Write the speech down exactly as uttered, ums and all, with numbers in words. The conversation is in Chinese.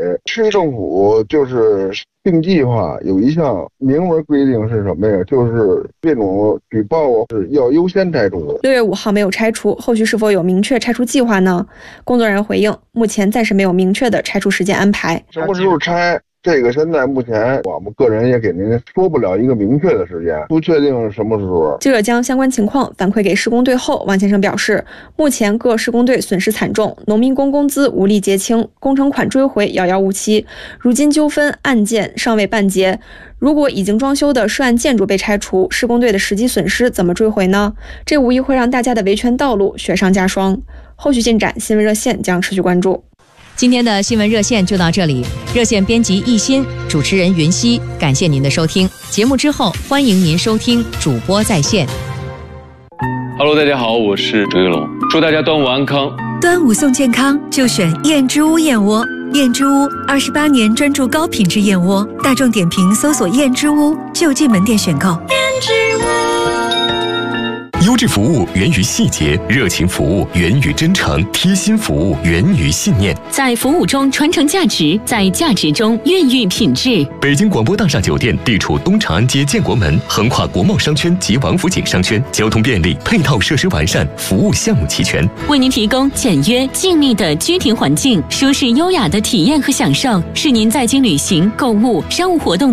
市政府就是定计划有一项明文规定是什么呀？就是这种举报是要优先拆除。 六月五号没有拆除，后续是否有明确拆除计划呢？工作人员回应，目前暂时没有明确的拆除时间安排。 什么时候拆？这个现在目前我们个人也给您说不了一个明确的时间，不确定什么时候。 记者将相关情况反馈给施工队后，王先生表示，目前各施工队损失惨重，农民工工资无力结清，工程款追回遥遥无期，如今纠纷案件尚未办结。如果已经装修的涉案建筑被拆除，施工队的实际损失怎么追回呢？这无疑会让大家的维权道路雪上加霜。后续进展，新闻热线将持续关注。 今天的新闻热线就到这里，热线编辑一心，主持人云溪，感谢您的收听。节目之后，欢迎您收听主播在线。 Hello， 大家好，我是周玉龙，祝大家端午安康。 端午送健康，就选燕之屋燕窝。燕之屋二十八年专注高品质燕窝，大众点评搜索燕之屋，就近门店选购。燕之屋。 优质服务源于细节，热情服务源于真诚，贴心服务源于信念。 在服务中传承价值，在价值中孕育品质。 北京广播大厦酒店地处东长安街建国门，横跨国贸商圈及王府井商圈，交通便利，配套设施完善，服务项目齐全， 为您提供简约静谧的居庭环境，舒适优雅的体验和享受，是您在京旅行、购物、商务活动